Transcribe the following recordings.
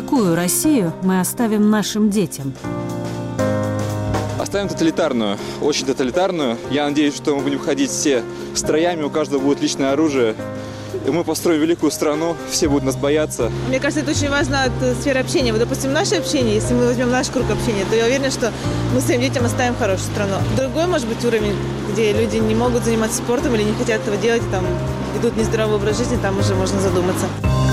Какую Россию мы оставим нашим детям? Оставим тоталитарную, очень тоталитарную. Я надеюсь, что мы будем ходить все строями, у каждого будет личное оружие. И мы построим великую страну, все будут нас бояться. Мне кажется, это очень важно от сферы общения. Вот, допустим, наше общение, если мы возьмем наш круг общения, то я уверена, что мы своим детям оставим хорошую страну. Другой, может быть, уровень, где люди не могут заниматься спортом или не хотят этого делать, там ведут нездоровый образ жизни, там уже можно задуматься.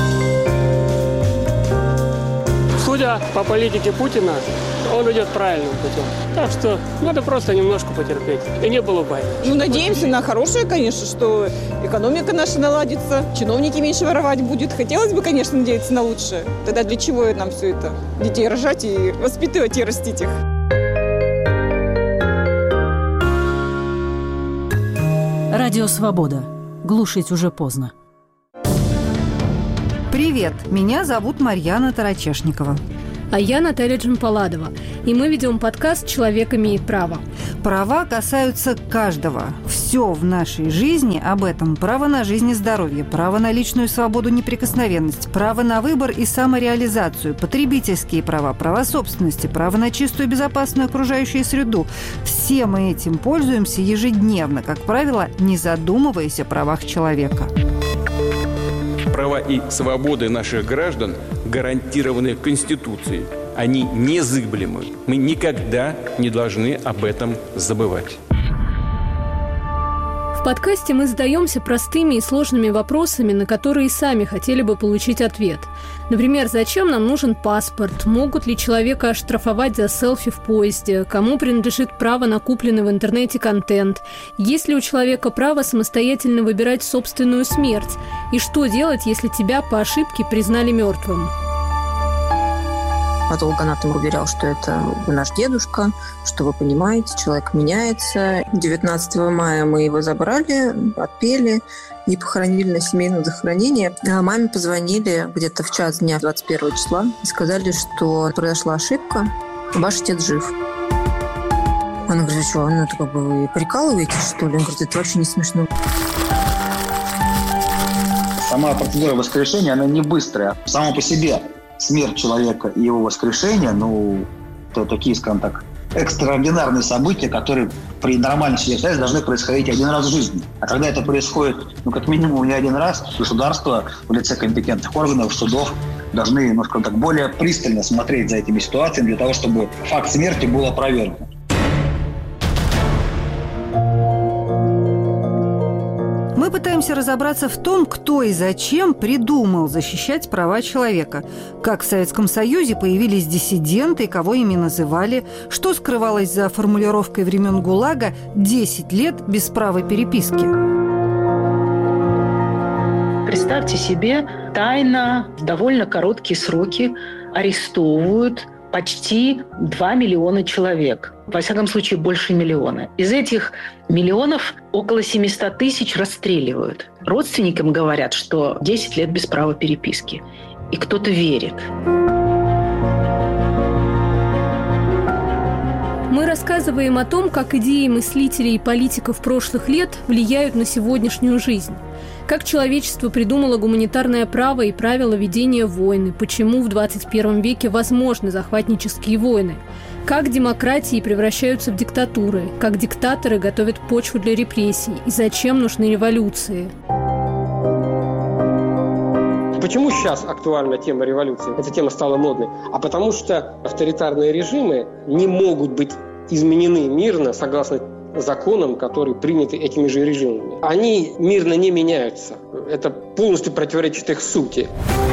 Судя по политике Путина, он идет правильным путем. Так что надо просто немножко потерпеть. И не было войны. Надеемся на хорошее, конечно, что экономика наша наладится, чиновники меньше воровать будут. Хотелось бы, конечно, надеяться на лучшее. Тогда для чего нам все это? Детей рожать и воспитывать и растить их. Радио «Свобода». Глушить уже поздно. Привет, меня зовут Марьяна Тарачешникова. А я Наталья Джампаладова. И мы ведем подкаст «Человек имеет право». Права касаются каждого. Все в нашей жизни об этом. Право на жизнь и здоровье, право на личную свободу, неприкосновенность, право на выбор и самореализацию, потребительские права, права собственности, право на чистую и безопасную окружающую среду. Все мы этим пользуемся ежедневно, как правило, не задумываясь о правах человека. Права и свободы наших граждан гарантированы Конституцией. Они незыблемы. Мы никогда не должны об этом забывать. В подкасте мы задаемся простыми и сложными вопросами, на которые сами хотели бы получить ответ. Например, зачем нам нужен паспорт? Могут ли человека оштрафовать за селфи в поезде? Кому принадлежит право на купленный в интернете контент? Есть ли у человека право самостоятельно выбирать собственную смерть? И что делать, если тебя по ошибке признали мертвым? Патологоанатом уверял, что это наш дедушка, что вы понимаете, человек меняется. 19 мая мы его забрали, отпели и похоронили на семейном захоронении. А маме позвонили где-то в час дня 21 числа и сказали, что произошла ошибка, ваш отец жив. Она говорит, что, это как бы вы прикалываетесь, что ли? Он говорит, это вообще не смешно. Сама процедура воскрешения, она не быстрая. Само по себе смерть человека и его воскрешение, это такие, скажем так, экстраординарные события, которые при нормальной ситуации должны происходить один раз в жизни. А когда это происходит, как минимум не один раз, государство в лице компетентных органов, судов должны, скажем так, более пристально смотреть за этими ситуациями для того, чтобы факт смерти был опровергнут. Мы пытаемся разобраться в том, кто и зачем придумал защищать права человека. Как в Советском Союзе появились диссиденты, кого ими называли, что скрывалось за формулировкой времен ГУЛАГа «10 лет без права переписки». Представьте себе, тайно в довольно короткие сроки арестовывают почти 2 миллиона человек. Во всяком случае, больше миллиона. Из этих миллионов около 700 тысяч расстреливают. Родственникам говорят, что 10 лет без права переписки. И кто-то верит. Мы рассказываем о том, как идеи мыслителей и политиков прошлых лет влияют на сегодняшнюю жизнь. Как человечество придумало гуманитарное право и правила ведения войны, почему в 21 веке возможны захватнические войны, как демократии превращаются в диктатуры, как диктаторы готовят почву для репрессий и зачем нужны революции. Почему сейчас актуальна тема революции? Эта тема стала модной. А потому что авторитарные режимы не могут быть изменены мирно согласно законам, которые приняты этими же режимами. Они мирно не меняются. Это полностью противоречит их сути.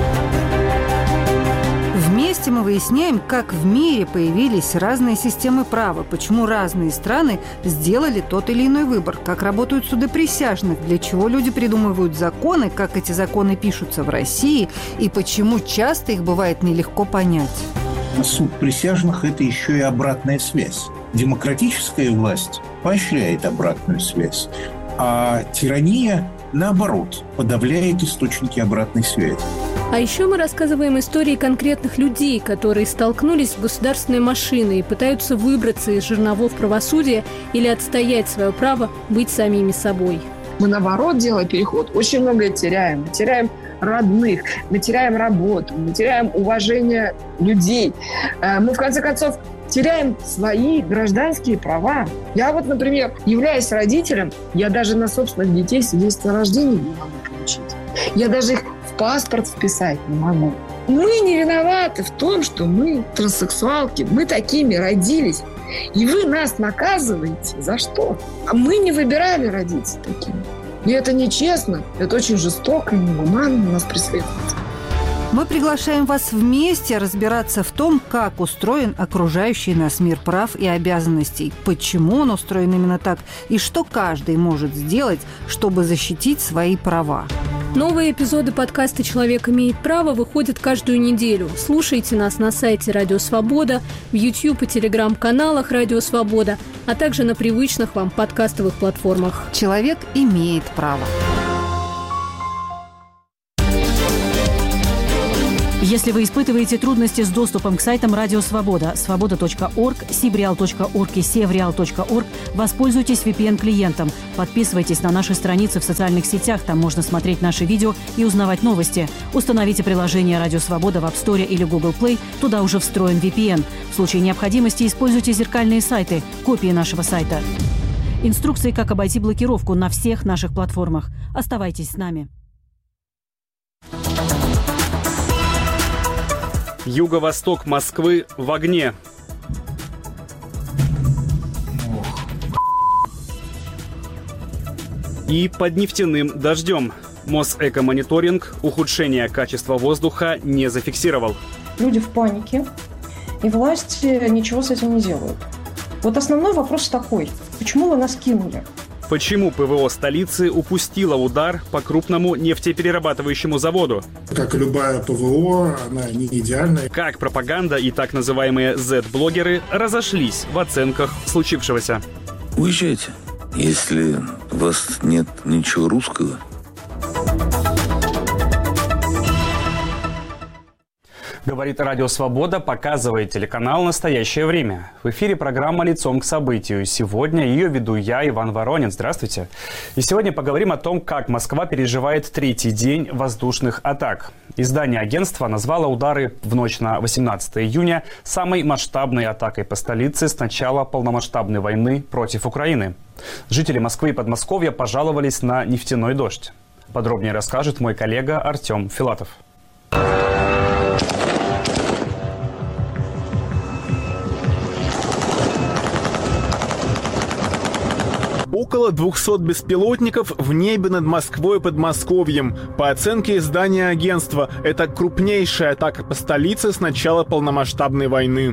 Вместе мы выясняем, как в мире появились разные системы права, почему разные страны сделали тот или иной выбор, как работают суды присяжных, для чего люди придумывают законы, как эти законы пишутся в России и почему часто их бывает нелегко понять. Суд присяжных – это еще и обратная связь. Демократическая власть поощряет обратную связь, а тирания, наоборот, подавляет источники обратной связи. А еще мы рассказываем истории конкретных людей, которые столкнулись с государственной машиной и пытаются выбраться из жерновов правосудия или отстоять свое право быть самими собой. Мы, наоборот, делая переход, очень многое теряем. Теряем родных, мы теряем работу, мы теряем уважение людей. Мы, в конце концов, теряем свои гражданские права. Я вот, например, являясь родителем, я даже на собственных детей свидетельство о рождении не могу получить. Я даже их в паспорт вписать не могу. Мы не виноваты в том, что мы транссексуалки, мы такими родились. И вы нас наказываете за что? А мы не выбирали родиться такими. И это нечестно, это очень жестоко и негуманно нас преследует. Мы приглашаем вас вместе разбираться в том, как устроен окружающий нас мир прав и обязанностей, почему он устроен именно так и что каждый может сделать, чтобы защитить свои права. Новые эпизоды подкаста «Человек имеет право» выходят каждую неделю. Слушайте нас на сайте «Радио Свобода», в YouTube и Telegram-каналах «Радио Свобода», а также на привычных вам подкастовых платформах. Человек имеет право. Если вы испытываете трудности с доступом к сайтам Радио Свобода, свобода.орг, sibreal.org и sevreal.org, воспользуйтесь VPN-клиентом. Подписывайтесь на наши страницы в социальных сетях, там можно смотреть наши видео и узнавать новости. Установите приложение Радио Свобода в App Store или Google Play, туда уже встроен VPN. В случае необходимости используйте зеркальные сайты, копии нашего сайта. Инструкции, как обойти блокировку на всех наших платформах. Оставайтесь с нами. Юго-восток Москвы в огне. И под нефтяным дождем. Мосэкомониторинг ухудшение качества воздуха не зафиксировал. Люди в панике, и власти ничего с этим не делают. Вот основной вопрос такой. Почему вы нас кинули? Почему ПВО столицы упустило удар по крупному нефтеперерабатывающему заводу? Как и любая ПВО, она не идеальная. Как пропаганда и так называемые Z-блогеры разошлись в оценках случившегося? Уезжайте, если у вас нет ничего русского. Говорит Радио Свобода, показывает телеканал «Настоящее время». В эфире программа «Лицом к событию». Сегодня ее веду я, Иван Воронин. Здравствуйте. И сегодня поговорим о том, как Москва переживает третий день воздушных атак. Издание агентства назвало удары в ночь на 18 июня самой масштабной атакой по столице с начала полномасштабной войны против Украины. Жители Москвы и Подмосковья пожаловались на нефтяной дождь. Подробнее расскажет мой коллега Артем Филатов. Около 200 беспилотников в небе над Москвой и Подмосковьем. По оценке издания агентства, это крупнейшая атака по столице с начала полномасштабной войны.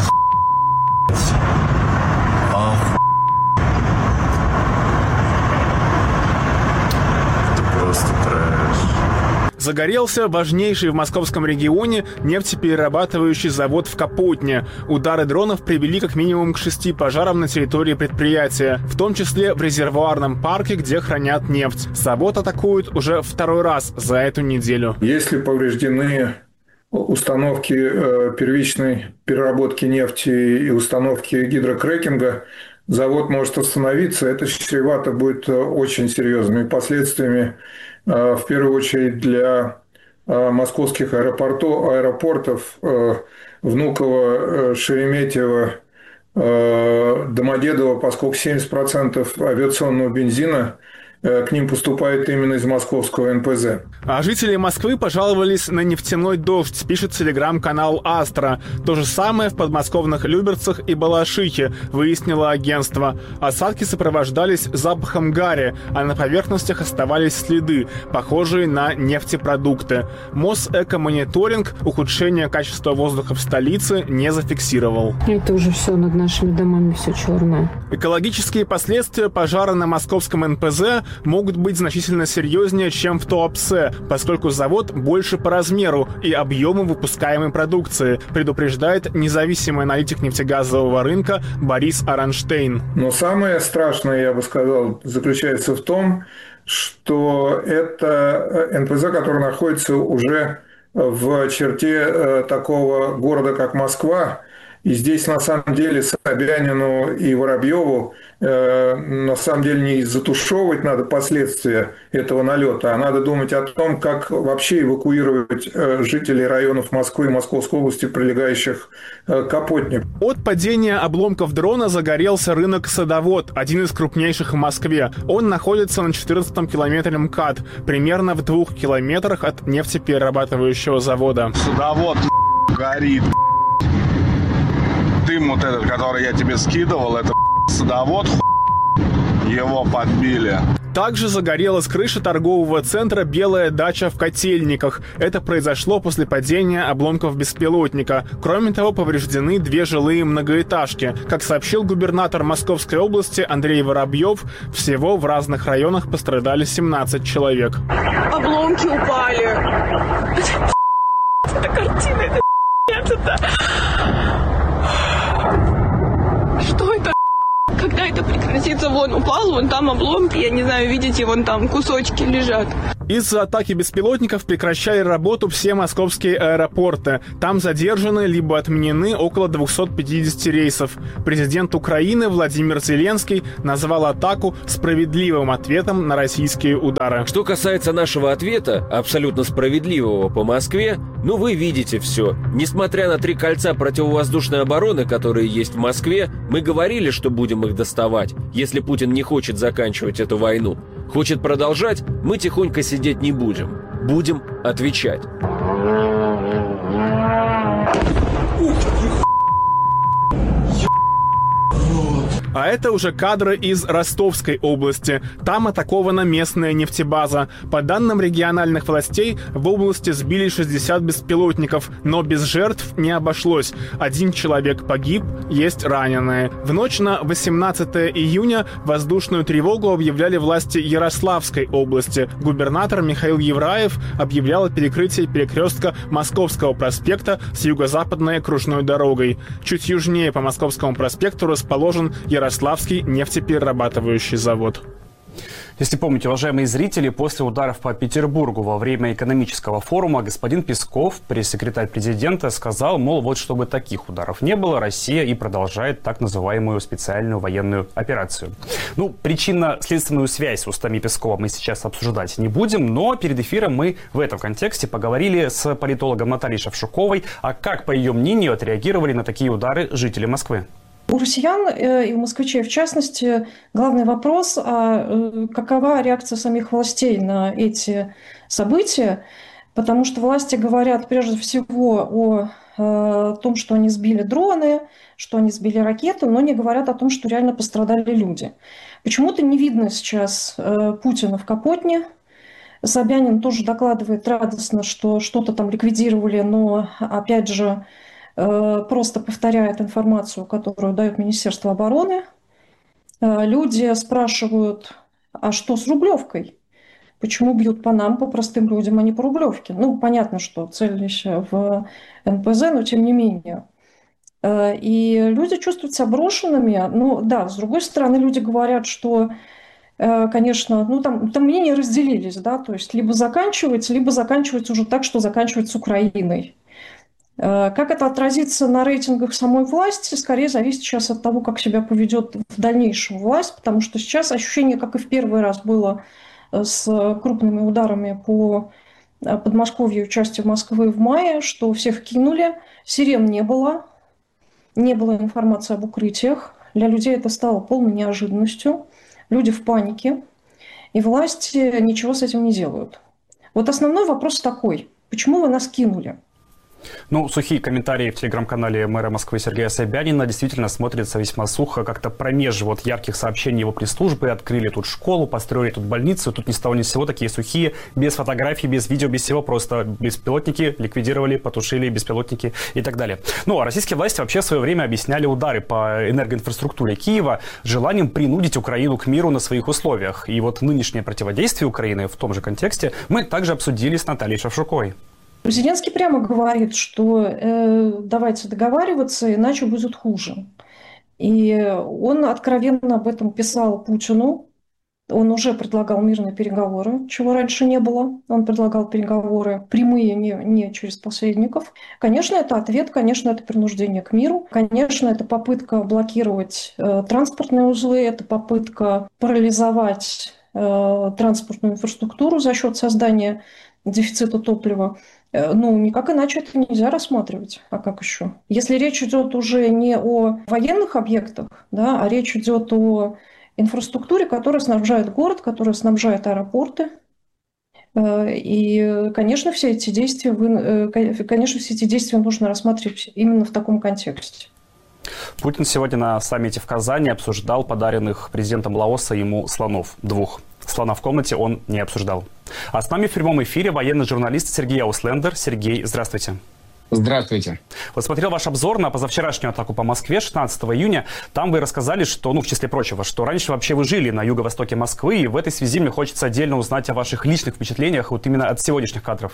Загорелся важнейший в московском регионе нефтеперерабатывающий завод в Капотне. Удары дронов привели как минимум к 6 пожарам на территории предприятия, в том числе в резервуарном парке, где хранят нефть. Завод атакуют уже второй раз за эту неделю. Если повреждены установки первичной переработки нефти и установки гидрокрекинга, завод может остановиться. Это чревато будет очень серьезными последствиями. В первую очередь для московских аэропортов Внуково, Шереметьево, Домодедово, поскольку 70% авиационного бензина к ним поступает именно из московского НПЗ. А жители Москвы пожаловались на нефтяной дождь, пишет телеграм-канал «Астра». То же самое в подмосковных Люберцах и Балашихе, выяснило агентство. Осадки сопровождались запахом гари, а на поверхностях оставались следы, похожие на нефтепродукты. Мосэкомониторинг ухудшение качества воздуха в столице не зафиксировал. Это уже все над нашими домами, все черное. Экологические последствия пожара на московском НПЗ могут быть значительно серьезнее, чем в Туапсе, поскольку завод больше по размеру и объему выпускаемой продукции, предупреждает независимый аналитик нефтегазового рынка Борис Аронштейн. Но самое страшное, я бы сказал, заключается в том, что это НПЗ, который находится уже в черте такого города, как Москва, И здесь, на самом деле, Собянину и Воробьеву, на самом деле, не затушевывать надо последствия этого налета, а надо думать о том, как вообще эвакуировать жителей районов Москвы и Московской области, прилегающих к Опотне. От падения обломков дрона загорелся рынок «Садовод», один из крупнейших в Москве. Он находится на 14-м километре МКАД, примерно в 2 километрах от нефтеперерабатывающего завода. Садовод горит. Дым вот этот, который я тебе скидывал, это садовод, его подбили. Также загорелась крыша торгового центра «Белая дача» в Котельниках. Это произошло после падения обломков беспилотника. Кроме того, повреждены 2 жилые многоэтажки. Как сообщил губернатор Московской области Андрей Воробьев, всего в разных районах пострадали 17 человек. Обломки упали. Это картина, это что это? Когда это прекратится? Вон упал, вон там обломки, я не знаю, видите, вон там кусочки лежат. Из-за атаки беспилотников прекращали работу все московские аэропорты. Там задержаны либо отменены около 250 рейсов. Президент Украины Владимир Зеленский назвал атаку справедливым ответом на российские удары. Что касается нашего ответа, абсолютно справедливого по Москве, вы видите все. Несмотря на 3 кольца противовоздушной обороны, которые есть в Москве, мы говорили, что будем их доставать, если Путин не хочет заканчивать эту войну. Хочет продолжать, мы тихонько сидеть не будем. Будем отвечать. А это уже кадры из Ростовской области. Там атакована местная нефтебаза. По данным региональных властей, в области сбили 60 беспилотников, но без жертв не обошлось. 1 человек погиб, есть раненые. В ночь на 18 июня воздушную тревогу объявляли власти Ярославской области. Губернатор Михаил Евраев объявлял о перекрытии перекрестка Московского проспекта с юго-западной окружной дорогой. Чуть южнее по Московскому проспекту расположен Ярославский нефтеперерабатывающий завод. Если помните, уважаемые зрители, после ударов по Петербургу во время экономического форума господин Песков, пресс-секретарь президента, сказал, мол, вот чтобы таких ударов не было, Россия и продолжает так называемую специальную военную операцию. Причинно-следственную связь с устами Пескова мы сейчас обсуждать не будем, но перед эфиром мы в этом контексте поговорили с политологом Натальей Шевчуковой, а как, по ее мнению, отреагировали на такие удары жители Москвы. У россиян и у москвичей, в частности, главный вопрос, какова реакция самих властей на эти события, потому что власти говорят прежде всего о том, что они сбили дроны, что они сбили ракеты, но не говорят о том, что реально пострадали люди. Почему-то не видно сейчас Путина в Капотне. Собянин тоже докладывает радостно, что что-то там ликвидировали, но, опять же, просто повторяет информацию, которую дает Министерство обороны. Люди спрашивают, а что с Рублевкой? Почему бьют по нам, по простым людям, а не по Рублевке? Понятно, что целились в НПЗ, но тем не менее. И люди чувствуют себя брошенными. Да, с другой стороны, люди говорят, что, конечно, там мнения разделились, да, то есть либо заканчивается уже так, что заканчивается Украиной. Как это отразится на рейтингах самой власти, скорее зависит сейчас от того, как себя поведет в дальнейшем власть, потому что сейчас ощущение, как и в первый раз было с крупными ударами по Подмосковью, части Москвы в мае, что всех кинули, сирен не было информации об укрытиях, для людей это стало полной неожиданностью, люди в панике, и власти ничего с этим не делают. Вот основной вопрос такой, почему вы нас кинули? Сухие комментарии в телеграм-канале мэра Москвы Сергея Собянина действительно смотрятся весьма сухо, как-то промеж ярких сообщений его пресс-службы. Открыли тут школу, построили тут больницу, тут ни с того ни с сего такие сухие, без фотографий, без видео, без всего, просто беспилотники ликвидировали, потушили беспилотники и так далее. А российские власти вообще в свое время объясняли удары по энергоинфраструктуре Киева желанием принудить Украину к миру на своих условиях. И нынешнее противодействие Украины в том же контексте мы также обсудили с Натальей Шевчуковой. Зеленский прямо говорит, что давайте договариваться, иначе будет хуже. И он откровенно об этом писал Путину. Он уже предлагал мирные переговоры, чего раньше не было. Он предлагал переговоры прямые, не через посредников. Конечно, это ответ, конечно, это принуждение к миру. Конечно, это попытка блокировать транспортные узлы, это попытка парализовать транспортную инфраструктуру за счет создания дефицита топлива. Ну, никак иначе это нельзя рассматривать. А как еще? Если речь идет уже не о военных объектах, да, а речь идет о инфраструктуре, которая снабжает город, которая снабжает аэропорты. И, конечно, все эти действия нужно рассматривать именно в таком контексте. Путин сегодня на саммите в Казани обсуждал подаренных президентом Лаоса ему слонов. 2. Слона в комнате он не обсуждал. А с нами в прямом эфире военный журналист Сергей Ауслендер. Сергей, здравствуйте. Здравствуйте. Вот смотрел ваш обзор на позавчерашнюю атаку по Москве 16 июня. Там вы рассказали, что, в числе прочего, что раньше вообще вы жили на юго-востоке Москвы. И в этой связи мне хочется отдельно узнать о ваших личных впечатлениях вот именно от сегодняшних кадров.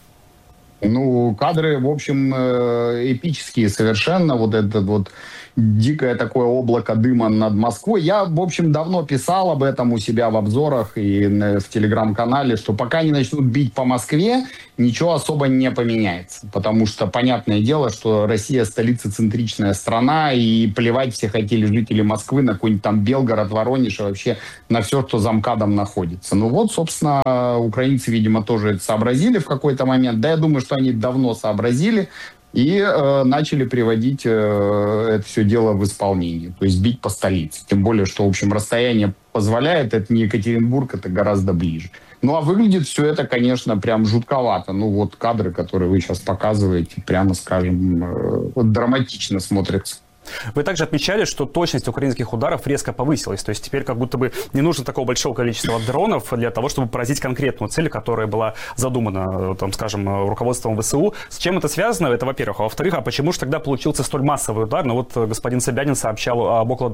Кадры, в общем, эпические совершенно. Вот это вот дикое такое облако дыма над Москвой. Я, в общем, давно писал об этом у себя в обзорах и в телеграм-канале, что пока не начнут бить по Москве, ничего особо не поменяется. Потому что, понятное дело, что Россия столицецентричная страна, и плевать все хотели жители Москвы на какой-нибудь там Белгород, Воронеж, и вообще на все, что за МКАДом находится. Собственно, украинцы, видимо, тоже это сообразили в какой-то момент. Да, я думаю, что они давно сообразили и начали приводить это все дело в исполнение. То есть бить по столице. Тем более, что, в общем, расстояние позволяет. Это не Екатеринбург, это гораздо ближе. А выглядит все это, конечно, прям жутковато. Кадры, которые вы сейчас показываете, прямо скажем, драматично смотрятся. Вы также отмечали, что точность украинских ударов резко повысилась. То есть теперь как будто бы не нужно такого большого количества дронов для того, чтобы поразить конкретную цель, которая была задумана, руководством ВСУ. С чем это связано? Это, во-первых. А во-вторых, а почему же тогда получился столь массовый удар? Господин Собянин сообщал об около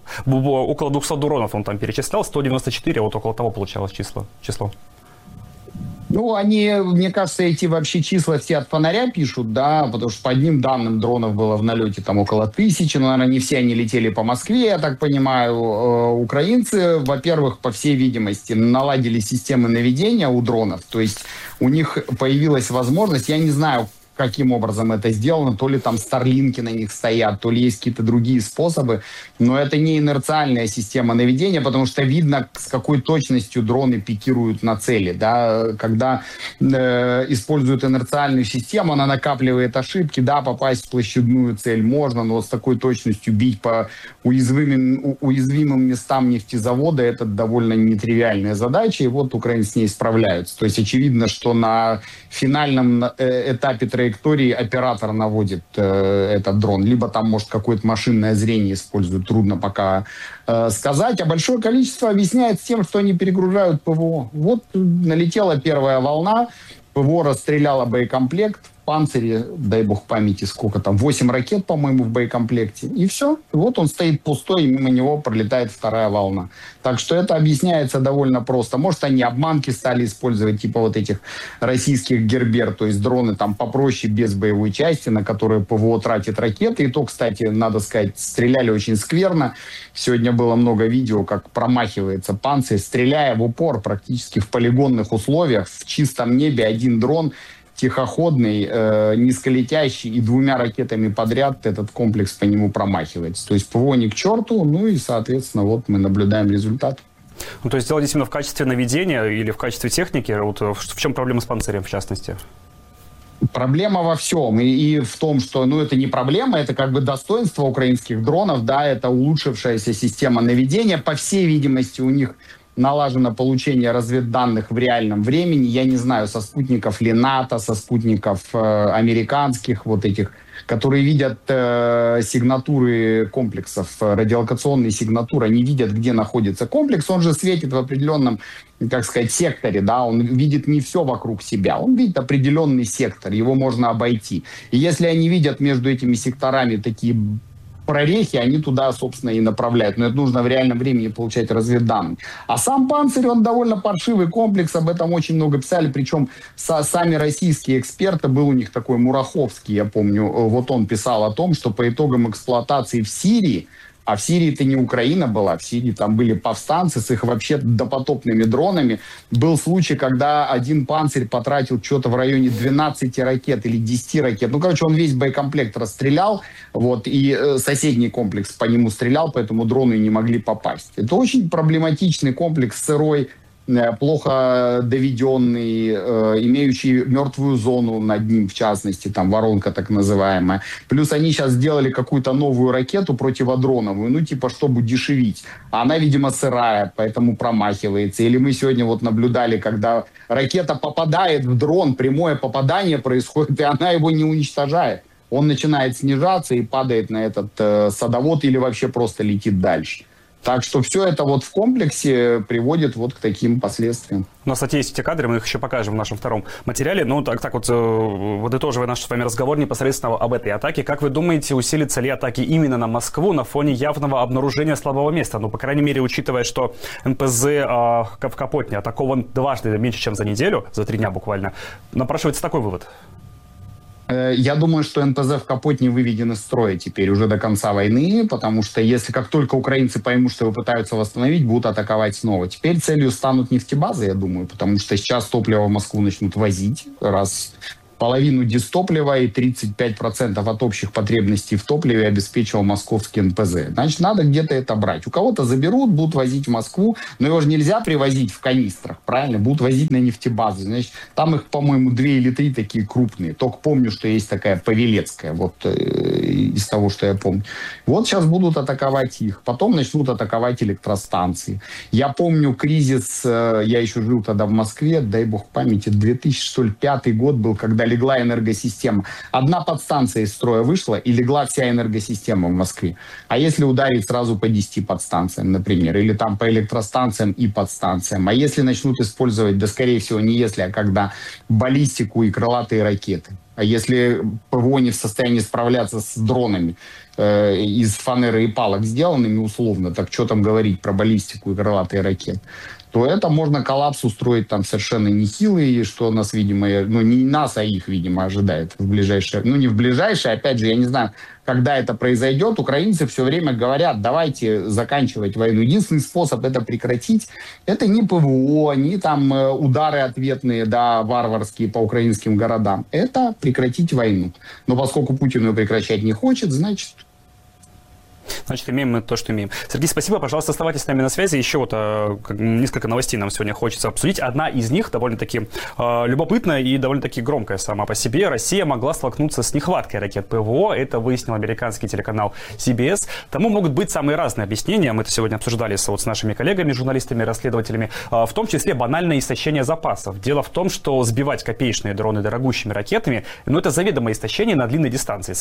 200 дронов, он там перечислял, 194, около того получалось число. Они, мне кажется, эти вообще числа все от фонаря пишут, да, потому что по одним данным дронов было в налете там около 1000, но, наверное, не все они летели по Москве, я так понимаю. Украинцы, во-первых, по всей видимости, наладили системы наведения у дронов, то есть у них появилась возможность, я не знаю, каким образом это сделано, то ли там старлинки на них стоят, то ли есть какие-то другие способы, но это не инерциальная система наведения, потому что видно, с какой точностью дроны пикируют на цели. Да? Когда используют инерциальную систему, она накапливает ошибки, да, попасть в площадную цель можно, но с такой точностью бить по уязвимым местам нефтезавода, это довольно нетривиальная задача, и украинцы с ней справляются. То есть очевидно, что на финальном этапе траектории оператор наводит этот дрон. Либо там, может, какое-то машинное зрение используют, трудно пока сказать. А большое количество объясняет тем, что они перегружают ПВО. Налетела первая волна, ПВО расстреляло боекомплект, в «Панцире», дай бог памяти, сколько там, 8 ракет, по-моему, в боекомплекте. И все. Он стоит пустой, и мимо него пролетает вторая волна. Так что это объясняется довольно просто. Может, они обманки стали использовать, типа этих российских Гербер, то есть дроны там попроще, без боевой части, на которые ПВО тратит ракеты. И то, кстати, надо сказать, стреляли очень скверно. Сегодня было много видео, как промахивается «Панцирь», стреляя в упор практически в полигонных условиях, в чистом небе один дрон, тихоходный, низколетящий, и 2 ракетами подряд этот комплекс по нему промахивается. То есть ПВО ни к черту, и, соответственно, мы наблюдаем результат. То есть дело действительно в качестве наведения или в качестве техники? В чем проблема с «Панцирем» в частности? Проблема во всем. И в том, что это не проблема, это как бы достоинство украинских дронов, да, это улучшившаяся система наведения. По всей видимости, у них налажено получение разведданных в реальном времени. Я не знаю, со спутников ли НАТО, со спутников американских, этих, которые видят сигнатуры комплексов, радиолокационные сигнатуры, они видят, где находится комплекс. Он же светит в определенном, секторе, да, он видит не все вокруг себя, он видит определенный сектор, его можно обойти. И если они видят между этими секторами такие прорехи, они туда, собственно, и направляют. Но это нужно в реальном времени получать разведданные. А сам «Панцирь», он довольно паршивый комплекс, об этом очень много писали, причем сами российские эксперты, был у них такой Мураховский, я помню, он писал о том, что по итогам эксплуатации в Сирии А в Сирии это не Украина была, в Сирии там были повстанцы с их вообще допотопными дронами. Был случай, когда один «Панцирь» потратил что-то в районе 12 ракет или 10 ракет. Ну, короче, он весь боекомплект расстрелял, вот, и соседний комплекс по нему стрелял, поэтому дроны не могли попасть. Это очень проблематичный комплекс, сырой, плохо доведенный, имеющий мертвую зону над ним, в частности, там воронка так называемая. Плюс они сейчас сделали какую-то новую ракету противодроновую, ну типа чтобы дешевить. А она, видимо, сырая, поэтому промахивается. Или мы сегодня вот наблюдали, когда ракета попадает в дрон, прямое попадание происходит, и она его не уничтожает. Он начинает снижаться и падает на этот садовод или вообще просто летит дальше. Так что все это вот в комплексе приводит вот к таким последствиям. У нас, кстати, есть эти кадры, мы их еще покажем в нашем втором материале. Ну, так вот, подытоживая наш с вами разговор непосредственно об этой атаке, как вы думаете, усилятся ли атаки именно на Москву на фоне явного обнаружения слабого места? Ну, по крайней мере, учитывая, что НПЗ в Капотне атакован дважды меньше, чем за неделю, за 3 дня буквально, напрашивается такой вывод. Я думаю, что НПЗ в Капотне выведен из строя теперь уже до конца войны, потому что если как только украинцы поймут, что его пытаются восстановить, будут атаковать снова. Теперь целью станут нефтебазы, я думаю, потому что сейчас топливо в Москву начнут возить, раз половину дистоплива и 35% от общих потребностей в топливе обеспечивал московский НПЗ. Значит, надо где-то это брать. У кого-то заберут, будут возить в Москву, но его же нельзя привозить в канистрах, правильно? Будут возить на нефтебазы. Значит, там их, по-моему, 2 или 3 такие крупные. Только помню, что есть такая Павелецкая, вот из того, что я помню. Вот сейчас будут атаковать их. Потом начнут атаковать электростанции. Я помню кризис, я еще жил тогда в Москве, дай бог памяти, 2005 год был, когда легла энергосистема. Одна подстанция из строя вышла, и легла вся энергосистема в Москве. А если ударить сразу по 10 подстанциям, например, или там по электростанциям и подстанциям, а если начнут использовать, да скорее всего не если, а когда, баллистику и крылатые ракеты, а если ПВО не в состоянии справляться с дронами из фанеры и палок сделанными условно, так что там говорить про баллистику и крылатые ракеты, то это можно коллапс устроить там совершенно нехилый, что нас, видимо, ну не нас, а их, видимо, ожидает в ближайшее, ну не в ближайшее, опять же, я не знаю, когда это произойдет. Украинцы все время говорят, давайте заканчивать войну. Единственный способ это прекратить, это не ПВО, не там удары ответные, да, варварские по украинским городам. Это прекратить войну. Но поскольку Путин ее прекращать не хочет, значит, имеем мы то, что имеем. Сергей, спасибо. Пожалуйста, оставайтесь с нами на связи. Еще вот несколько новостей нам сегодня хочется обсудить. Одна из них довольно-таки любопытная и довольно-таки громкая сама по себе. Россия могла столкнуться с нехваткой ракет ПВО. Это выяснил американский телеканал CBS. Тому могут быть самые разные объяснения. Мы это сегодня обсуждали с нашими коллегами, журналистами, расследователями. В том числе банальное истощение запасов. Дело в том, что сбивать копеечные дроны дорогущими ракетами, это заведомое истощение на длинной дистанции.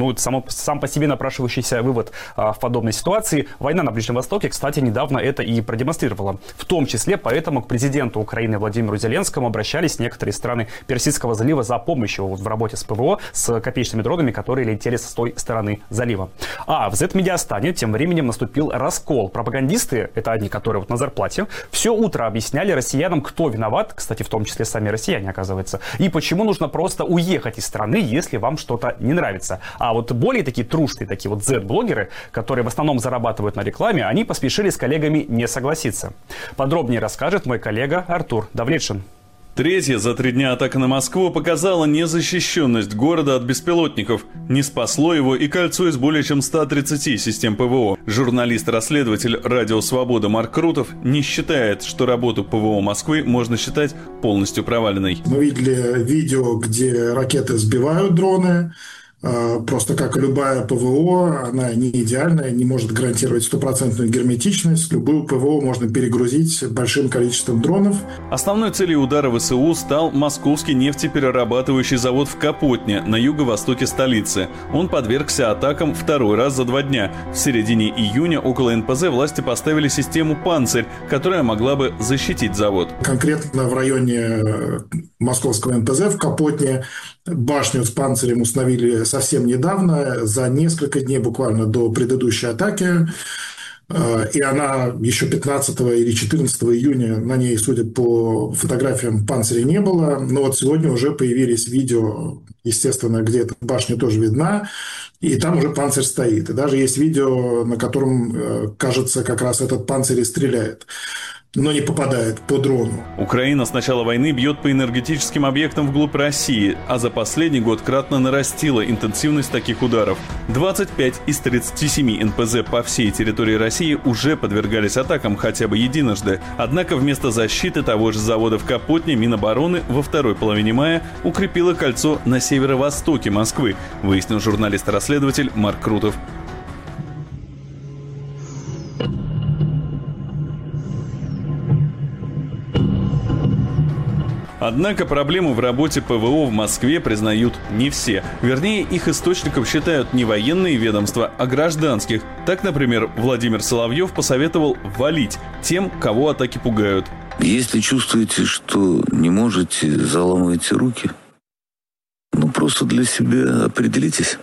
Сам по себе напрашивающийся вывод в подобной ситуации. Война на Ближнем Востоке, кстати, недавно это и продемонстрировала. В том числе поэтому к президенту Украины Владимиру Зеленскому обращались некоторые страны Персидского залива за помощью в работе с ПВО, с копеечными дронами, которые летели с той стороны залива. А в Z-медиастане тем временем наступил раскол. Пропагандисты, это одни, которые на зарплате, все утро объясняли россиянам, кто виноват, кстати, в том числе сами россияне, оказывается, и почему нужно просто уехать из страны, если вам что-то не нравится. А вот более такие трушные, такие вот Z-блогеры, которые в основном зарабатывают на рекламе, они поспешили с коллегами не согласиться. Подробнее расскажет мой коллега Артур Давлетшин. Третья за 3 дня атака на Москву показала незащищенность города от беспилотников. Не спасло его и кольцо из более чем 130 систем ПВО. Журналист-расследователь «Радио Свобода» Марк Крутов не считает, что работу ПВО Москвы можно считать полностью проваленной. Мы видели видео, где ракеты сбивают дроны. Просто как и любая ПВО, она не идеальная, не может гарантировать стопроцентную герметичность. Любую ПВО можно перегрузить большим количеством дронов. Основной целью удара ВСУ стал московский нефтеперерабатывающий завод в Капотне на юго-востоке столицы. Он подвергся атакам 2-й раз за 2 дня. В середине июня около НПЗ власти поставили систему «Панцирь», которая могла бы защитить завод. Конкретно в районе московского НПЗ в Капотне башню с «Панцирем» установили совсем недавно, за несколько дней буквально до предыдущей атаки. И она еще 15 или 14 июня, на ней, судя по фотографиям, панциря не было. Но вот сегодня уже появились видео, естественно, где эта башня тоже видна, и там уже панцирь стоит. И даже есть видео, на котором, кажется, как раз этот панцирь и стреляет, но не попадает по дрону. Украина с начала войны бьет по энергетическим объектам вглубь России, а за последний год кратно нарастила интенсивность таких ударов. 25 из 37 НПЗ по всей территории России уже подвергались атакам хотя бы единожды. Однако вместо защиты того же завода в Капотне Минобороны во второй половине мая укрепило кольцо на северо-востоке Москвы, выяснил журналист-расследователь Марк Крутов. Однако проблему в работе ПВО в Москве признают не все. Вернее, их источником считают не военные ведомства, а гражданских. Так, например, Владимир Соловьев посоветовал валить тем, кого атаки пугают. Если чувствуете, что не можете, заламывайте руки. Просто для себя определитесь.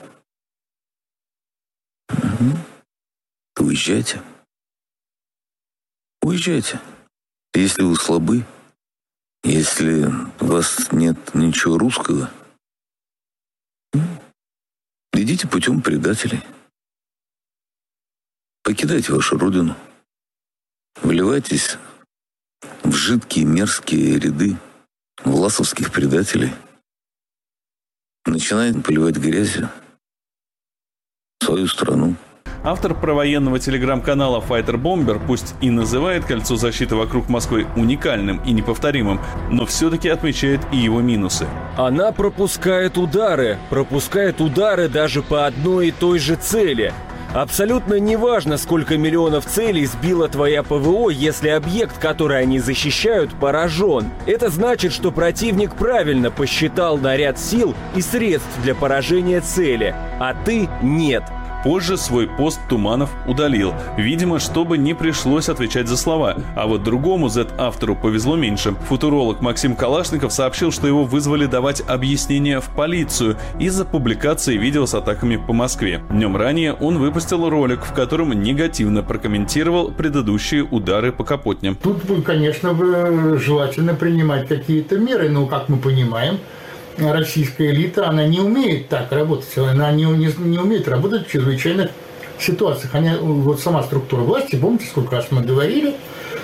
Уезжайте. Уезжайте. Если вы слабы, если у вас нет ничего русского, идите путем предателей. Покидайте вашу родину. Вливайтесь в жидкие мерзкие ряды власовских предателей. Начинайте поливать грязью свою страну. Автор провоенного телеграм-канала Fighter Bomber пусть и называет кольцо защиты вокруг Москвы уникальным и неповторимым, но все-таки отмечает и его минусы. Она пропускает удары даже по одной и той же цели. Абсолютно неважно, сколько миллионов целей сбила твоя ПВО, если объект, который они защищают, поражен. Это значит, что противник правильно посчитал наряд сил и средств для поражения цели, а ты нет. Позже свой пост Туманов удалил, видимо, чтобы не пришлось отвечать за слова. А вот другому Z-автору повезло меньше. Футуролог Максим Калашников сообщил, что его вызвали давать объяснения в полицию из-за публикации видео с атаками по Москве. Днем ранее он выпустил ролик, в котором негативно прокомментировал предыдущие удары по Капотне. Тут, конечно, желательно принимать какие-то меры, но, как мы понимаем, российская элита, она не умеет так работать, она не умеет работать в чрезвычайных ситуациях. Вот сама структура власти, помните, сколько раз мы говорили,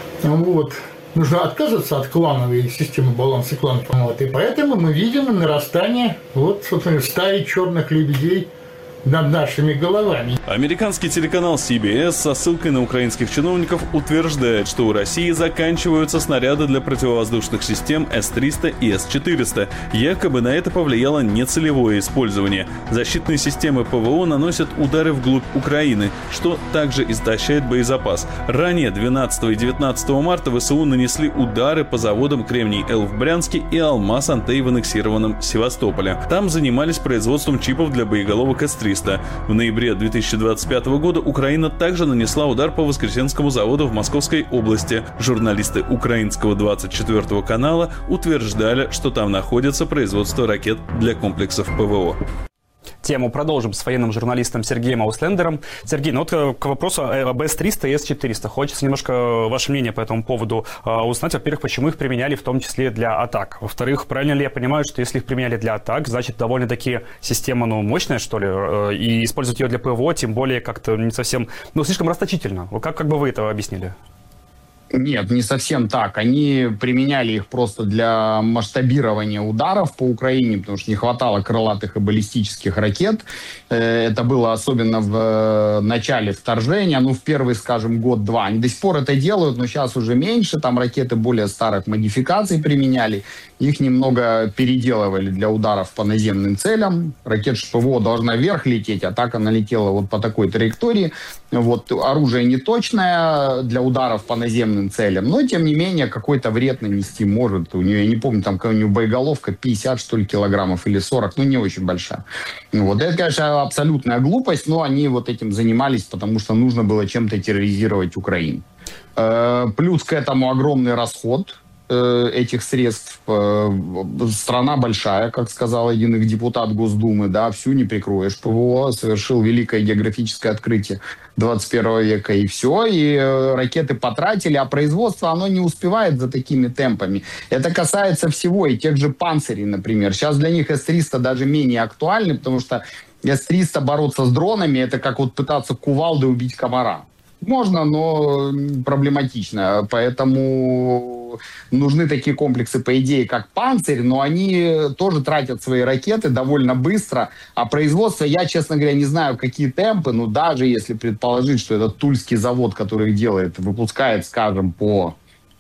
нужно отказываться от клановой системы баланса кланов. И поэтому мы видим нарастание стаи черных лебедей над нашими головами. Американский телеканал CBS со ссылкой на украинских чиновников утверждает, что у России заканчиваются снаряды для противовоздушных систем С-300 и С-400. Якобы на это повлияло нецелевое использование. Защитные системы ПВО наносят удары вглубь Украины, что также истощает боезапас. Ранее, 12 и 19 марта, ВСУ нанесли удары по заводам Кремний-Л в Брянске и Алмаз-Антей в аннексированном Севастополе. Там занимались производством чипов для боеголовок С-300. В ноябре 2025 года Украина также нанесла удар по Воскресенскому заводу в Московской области. Журналисты украинского 24-го канала утверждали, что там находится производство ракет для комплексов ПВО. Тему продолжим с военным журналистом Сергеем Ауслендером. Сергей, к вопросу об С-300 и С-400. Хочется немножко ваше мнение по этому поводу узнать. Во-первых, почему их применяли в том числе для атак. Во-вторых, правильно ли я понимаю, что если их применяли для атак, значит, довольно-таки система, мощная, что ли, и использовать ее для ПВО, тем более как-то не совсем, слишком расточительно. Как бы вы это объяснили? Нет, не совсем так. Они применяли их просто для масштабирования ударов по Украине, потому что не хватало крылатых и баллистических ракет. Это было особенно в начале вторжения, в первый, скажем, год-два. Они до сих пор это делают, но сейчас уже меньше. Там ракеты более старых модификаций применяли. Их немного переделывали для ударов по наземным целям. Ракета ПВО должна вверх лететь, а так она летела по такой траектории. Оружие не точное для ударов по наземным целям, но, тем не менее, какой-то вред нанести может. У нее, я не помню, там у нее боеголовка 50, что ли, килограммов или 40, не очень большая. Это, конечно, абсолютная глупость, но они этим занимались, потому что нужно было чем-то терроризировать Украину. Плюс к этому огромный расход. этих средств. Страна большая, как сказал один их депутат Госдумы, да, всю не прикроешь. ПВО совершил великое географическое открытие 21 века, и все, и ракеты потратили, а производство, оно не успевает за такими темпами. Это касается всего, и тех же «Панцирей», например. Сейчас для них С-300 даже менее актуальны, потому что С-300 бороться с дронами, это как вот пытаться кувалдой убить комара. Можно, но проблематично. Поэтому нужны такие комплексы, по идее, как «Панцирь», но они тоже тратят свои ракеты довольно быстро. А производство, я, честно говоря, не знаю, какие темпы, но даже если предположить, что этот тульский завод, который их делает, выпускает, скажем, по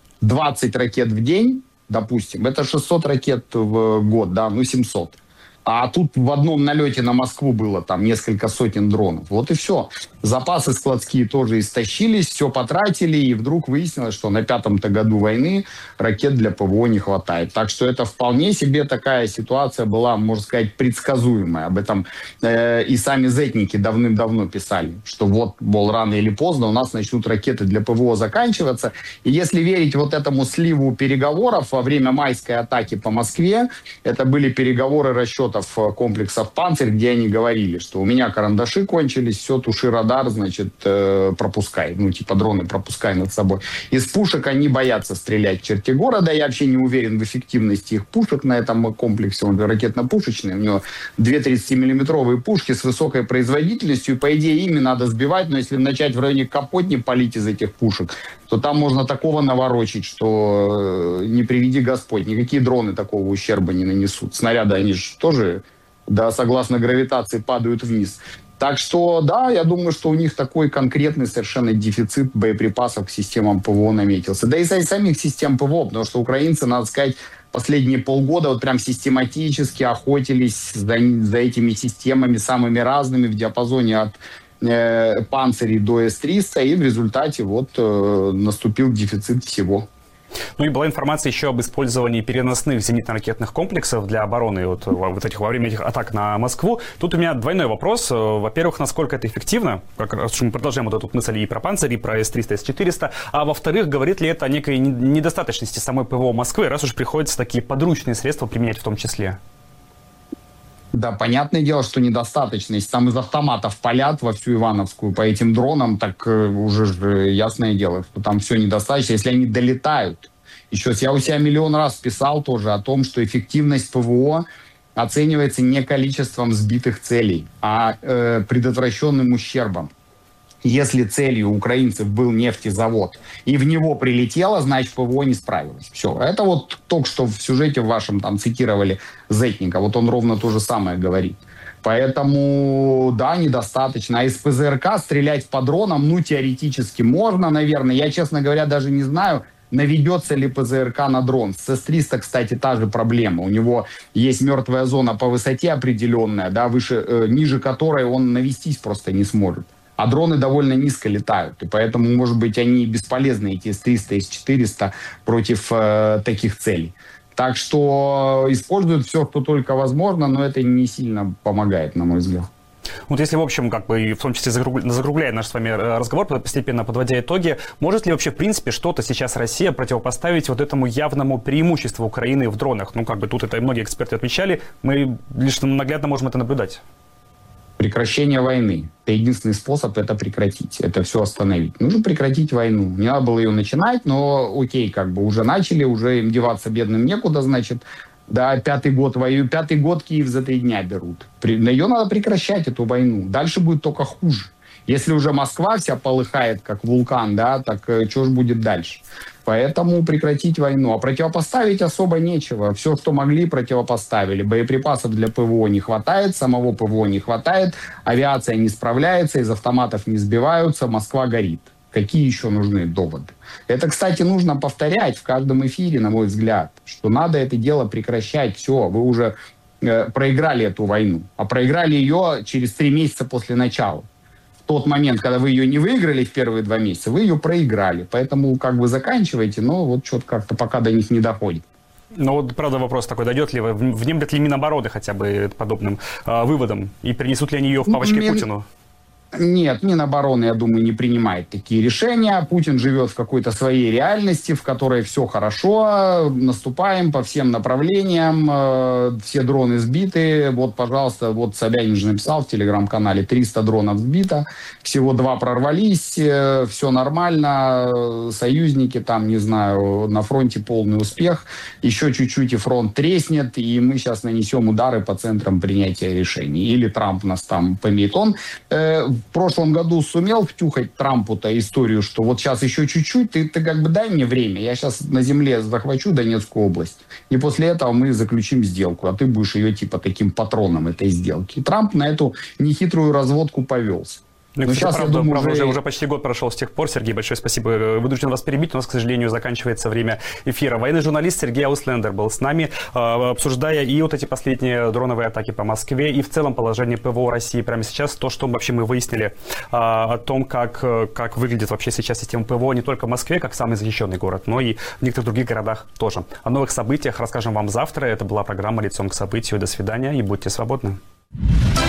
20 ракет в день, допустим, это 600 ракет в год, да, ну 700. А тут в одном налете на Москву было там несколько сотен дронов. Вот и все. Запасы складские тоже истощились, все потратили, и вдруг выяснилось, что на 5-м-то году войны ракет для ПВО не хватает. Так что это вполне себе такая ситуация была, можно сказать, предсказуемая. Об этом и сами зетники давным-давно писали, что вот, мол, рано или поздно у нас начнут ракеты для ПВО заканчиваться. И если верить вот этому сливу переговоров во время майской атаки по Москве, это были переговоры расчетов комплексов «Панцирь», где они говорили, что у меня карандаши кончились, все, туши радар, значит, пропускай. Ну, типа дроны пропускай над собой. Из пушек они боятся стрелять в черте города. Я вообще не уверен в эффективности их пушек на этом комплексе. Он ракетно-пушечный. У него 2 30-миллиметровые пушки с высокой производительностью. И, по идее, ими надо сбивать. Но если начать в районе Капотни палить из этих пушек, то там можно такого наворочить, что не приведи Господь. Никакие дроны такого ущерба не нанесут. Снаряды, они же тоже, да, согласно гравитации, падают вниз. Так что, да, я думаю, что у них такой конкретный совершенно дефицит боеприпасов к системам ПВО наметился. Да и самих систем ПВО, потому что украинцы, надо сказать, последние полгода вот прям систематически охотились за этими системами самыми разными в диапазоне от «Панцирей» до С-300, и в результате вот наступил дефицит всего. Ну и была информация еще об использовании переносных зенитно-ракетных комплексов для обороны во время этих атак на Москву. Тут у меня двойной вопрос. Во-первых, насколько это эффективно? Мы продолжаем вот эту мысль и про «Панцирь», и про С-300, С-400. А во-вторых, говорит ли это о некой недостаточности самой ПВО Москвы, раз уж приходится такие подручные средства применять в том числе? Да, понятное дело, что недостаточно. Если там из автоматов палят во всю Ивановскую по этим дронам, так уже же ясное дело, что там все недостаточно, если они долетают. Еще я у себя миллион раз писал тоже о том, что эффективность ПВО оценивается не количеством сбитых целей, а предотвращенным ущербом. Если целью украинцев был нефтезавод, и в него прилетело, значит, ПВО не справилось. Все. Это вот только что в сюжете вашем там цитировали Зетника. Вот он ровно то же самое говорит. Поэтому, да, недостаточно. А из ПЗРК стрелять по дронам, ну, теоретически можно, наверное. Я, честно говоря, даже не знаю, наведется ли ПЗРК на дрон. С С-300, кстати, та же проблема. У него есть мертвая зона по высоте определенная, да, ниже которой он навестись просто не сможет. А дроны довольно низко летают. И поэтому, может быть, они бесполезны, эти С-300, С-400 против таких целей. Так что используют все, что только возможно, но это не сильно помогает, на мой взгляд. Вот если, в общем, как бы, в том числе закругляя наш с вами разговор, постепенно подводя итоги, может ли вообще, в принципе, что-то сейчас Россия противопоставить вот этому явному преимуществу Украины в дронах? Ну, как бы тут это многие эксперты отмечали, мы лишь наглядно можем это наблюдать. Прекращение войны. Это единственный способ это прекратить, это все остановить. Нужно прекратить войну. Не надо было ее начинать, но окей, как бы уже начали, уже им деваться бедным некуда, значит. Да, 5-й год воюют, 5-й год Киев за 3 дня берут. Ее надо прекращать, эту войну. Дальше будет только хуже. Если уже Москва вся полыхает, как вулкан, да, так что же будет дальше? Поэтому прекратить войну. А противопоставить особо нечего. Все, что могли, противопоставили. Боеприпасов для ПВО не хватает, самого ПВО не хватает, авиация не справляется, из автоматов не сбиваются, Москва горит. Какие еще нужны доводы? Это, кстати, нужно повторять в каждом эфире, на мой взгляд, что надо это дело прекращать. Все, вы уже проиграли эту войну. А проиграли ее через 3 месяца после начала. В тот момент, когда вы ее не выиграли в первые 2 месяца, вы ее проиграли. Поэтому как бы заканчиваете, но вот что-то как-то пока до них не доходит. Ну вот, правда, вопрос такой, дойдет ли, внемлет ли Минобороны хотя бы подобным выводом? И принесут ли они ее в папочке Путину? Нет, Минобороны, я думаю, не принимает такие решения. Путин живет в какой-то своей реальности, в которой все хорошо, наступаем по всем направлениям, все дроны сбиты. Вот, пожалуйста, вот Собянин же написал в телеграм-канале, 300 дронов сбито, всего 2 прорвались, все нормально, союзники там, не знаю, на фронте полный успех, еще чуть-чуть и фронт треснет, и мы сейчас нанесем удары по центрам принятия решений. Или Трамп нас там помеет. Он в прошлом году сумел втюхать Трампу-то историю, что вот сейчас еще чуть-чуть, ты как бы дай мне время, я сейчас на земле захвачу Донецкую область, и после этого мы заключим сделку, а ты будешь ее типа таким патроном этой сделки. И Трамп на эту нехитрую разводку повелся. Ну, кстати, сейчас, правда, уже почти год прошел с тех пор. Сергей, большое спасибо. Вынужден вас перебить. У нас, к сожалению, заканчивается время эфира. Военный журналист Сергей Ауслендер был с нами, обсуждая и вот эти последние дроновые атаки по Москве, и в целом положение ПВО России прямо сейчас. То, что вообще мы выяснили о том, как выглядит вообще сейчас система ПВО не только в Москве, как самый защищенный город, но и в некоторых других городах тоже. О новых событиях расскажем вам завтра. Это была программа «Лицом к событию». До свидания и будьте свободны.